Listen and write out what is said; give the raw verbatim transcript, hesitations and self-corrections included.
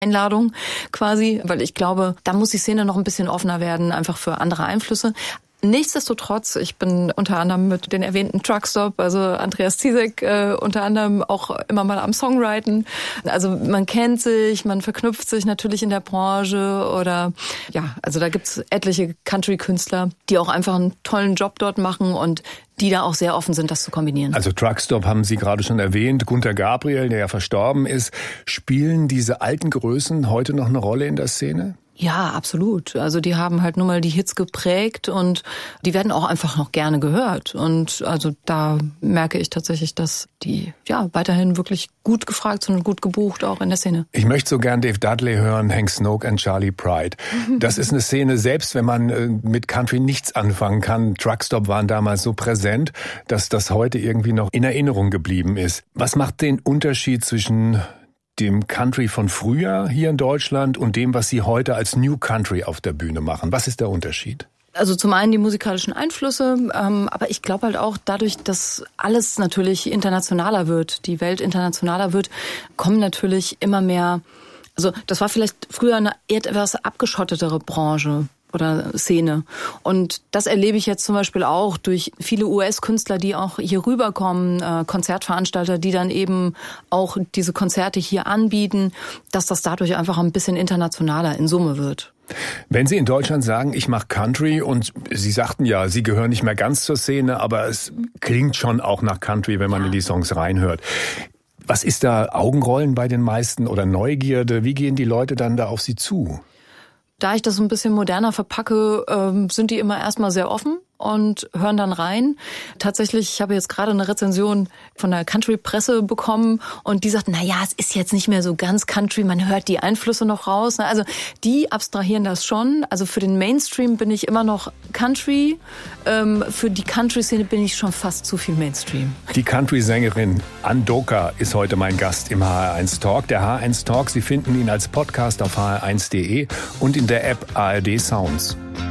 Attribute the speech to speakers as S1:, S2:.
S1: Einladung quasi, weil ich glaube, da muss die Szene noch ein bisschen offener werden, einfach für andere Einflüsse. Nichtsdestotrotz, ich bin unter anderem mit den erwähnten Truckstop, also Andreas Ziesek, äh, unter anderem auch immer mal am Songwriten. Also man kennt sich, man verknüpft sich natürlich in der Branche oder ja, also da gibt's etliche Country-Künstler, die auch einfach einen tollen Job dort machen und die da auch sehr offen sind, das zu kombinieren.
S2: Also Truckstop haben Sie gerade schon erwähnt, Gunter Gabriel, der ja verstorben ist. Spielen diese alten Größen heute noch eine Rolle in der Szene?
S1: Ja, absolut. Also die haben halt nun mal die Hits geprägt und die werden auch einfach noch gerne gehört. Und also da merke ich tatsächlich, dass die ja weiterhin wirklich gut gefragt sind und gut gebucht, auch in der Szene.
S2: Ich möchte so gern Dave Dudley hören, Hank Snoke und Charlie Pride. Das ist eine Szene, selbst wenn man mit Country nichts anfangen kann. Truckstop waren damals so präsent, dass das heute irgendwie noch in Erinnerung geblieben ist. Was macht den Unterschied zwischen dem Country von früher hier in Deutschland und dem, was Sie heute als New Country auf der Bühne machen? Was ist der Unterschied?
S1: Also zum einen die musikalischen Einflüsse, ähm, aber ich glaube halt auch dadurch, dass alles natürlich internationaler wird, die Welt internationaler wird, kommen natürlich immer mehr, also das war vielleicht früher eine etwas abgeschottetere Branche oder Szene. Und das erlebe ich jetzt zum Beispiel auch durch viele U S-Künstler, die auch hier rüberkommen, äh, Konzertveranstalter, die dann eben auch diese Konzerte hier anbieten, dass das dadurch einfach ein bisschen internationaler in Summe wird.
S2: Wenn Sie in Deutschland sagen, ich mache Country und Sie sagten ja, Sie gehören nicht mehr ganz zur Szene, aber es klingt schon auch nach Country, wenn man in die Songs reinhört. Was ist da Augenrollen bei den meisten oder Neugierde? Wie gehen die Leute dann da auf Sie zu?
S1: Da ich das so ein bisschen moderner verpacke, ähm, sind die immer erstmal sehr offen und hören dann rein. Tatsächlich, ich habe jetzt gerade eine Rezension von der Country-Presse bekommen und die sagt, na ja, es ist jetzt nicht mehr so ganz Country, man hört die Einflüsse noch raus. Also die abstrahieren das schon. Also für den Mainstream bin ich immer noch Country. Ähm, für die Country-Szene bin ich schon fast zu viel Mainstream.
S2: Die Country-Sängerin Andoka ist heute mein Gast im H R eins Talk. Der H R eins Talk, Sie finden ihn als Podcast auf h r eins punkt d e und in der App A R D Sounds.